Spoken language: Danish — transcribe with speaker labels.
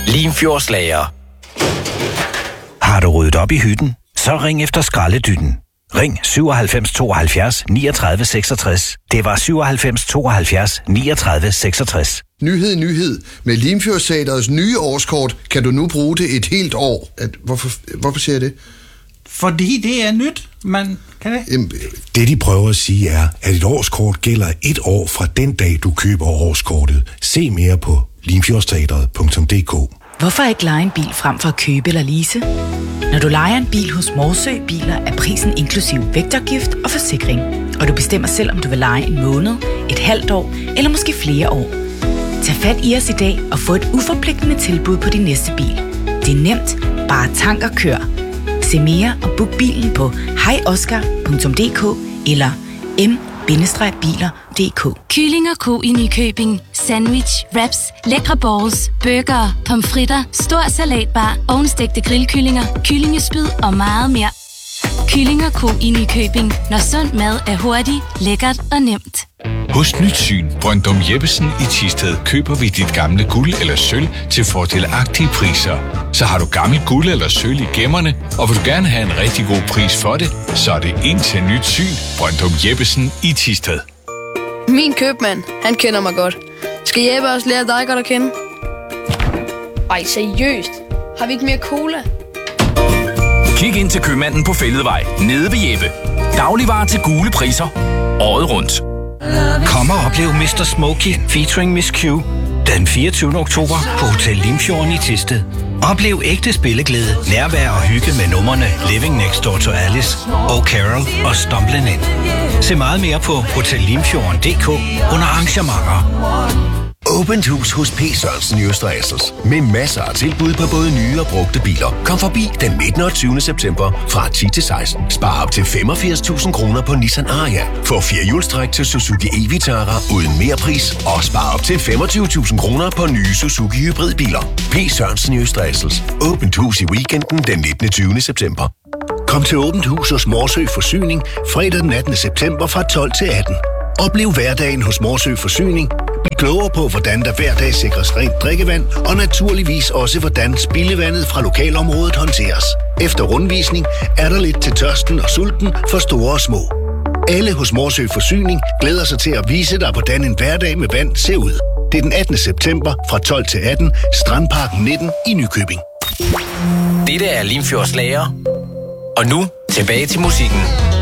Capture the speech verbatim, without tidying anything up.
Speaker 1: Limfjordslager.
Speaker 2: Har du ryddet op i hytten? Så ring efter skraldedytten. Ring syvoghalvfems tooghalvfjerds niogtredive seksogtres. Det var syvoghalvfems tooghalvfjerds niogtredive seksogtres.
Speaker 3: Nyhed, nyhed. Med Limfjordteatrets nye årskort kan du nu bruge det et helt år. At, hvorfor, hvorfor siger jeg det?
Speaker 4: Fordi det er nyt, man kan det.
Speaker 3: Jamen,
Speaker 5: Det de prøver at sige er, at et årskort gælder et år fra den dag, du køber årskortet. Se mere på limfjordsteatret punktum d k.
Speaker 6: Hvorfor ikke leje en bil frem for at købe eller lease? Når du lejer en bil hos Morsø Biler, er prisen inklusiv vægtafgift og forsikring. Og du bestemmer selv, om du vil leje en måned, et halvt år eller måske flere år. Tag fat i os i dag og få et uforpligtende tilbud på din næste bil. Det er nemt. Bare tank og kør. Se mere og book bilen på hej oscar punktum d k eller m bindestreg biler punktum d k.
Speaker 7: Kylling og ko i Nykøbing. Sandwich, wraps, lækre balls, burger, pomfritter, stor salatbar, ovnstegte grillkyllinger, kyllingespyd og meget mere. Kylling og ko i Nykøbing. Når sund mad er hurtigt, lækkert og nemt.
Speaker 8: Hos Nyt Syn Brøndum Jeppesen i Thisted køber vi dit gamle guld eller sølv til fordelagtige priser. Så har du gammel guld eller sølv i gemmerne, og vil du gerne have en rigtig god pris for det, så er det ind til Nyt Syn Brøndum Jeppesen i Thisted.
Speaker 9: Min købmand, han kender mig godt. Skal Jeppe også lære dig godt at kende? Ej, seriøst. Har vi ikke mere cola?
Speaker 1: Kig ind til købmanden på Fælledvej, nede ved Jeppe. Dagligvarer til gule priser. Året rundt.
Speaker 2: Kom og oplev mister Smokey featuring Miss Q den fireogtyvende oktober på Hotel Limfjorden i Thisted. Oplev ægte spilleglæde, nærvær og hygge med numrene Living Next Door to Alice, Oh Carol og Stumblin' In. Se meget mere på hotel limfjorden punktum d k under arrangementer.
Speaker 10: Åbent hus hos P. Sørensen i Østre Assels. Med masser af tilbud på både nye og brugte biler. Kom forbi den nittende og tyvende september fra ti til seksten. Spar op til femogfirs tusind kroner på Nissan Ariya. Få firehjulstræk til Suzuki e-Vitara uden mere pris. Og spar op til femogtyve tusind kroner på nye Suzuki hybridbiler. P. Sørensen i Østre Assels. Åbent hus i weekenden den nittende og tyvende september.
Speaker 5: Kom til Åbent Hus hos Morsø Forsyning fredag den attende september fra tolv til atten. Oplev hverdagen hos Morsø Forsyning. Bliv klogere på, hvordan der hver dag sikres rent drikkevand, og naturligvis også, hvordan spildevandet fra lokalområdet håndteres. Efter rundvisning er der lidt til tørsten og sulten for store og små. Alle hos Morsø Forsyning glæder sig til at vise dig, hvordan en hverdag med vand ser ud. Det er den attende september fra tolv til atten, Strandparken nitten i Nykøbing.
Speaker 1: Dette er Limfjordslager. Og nu tilbage til musikken.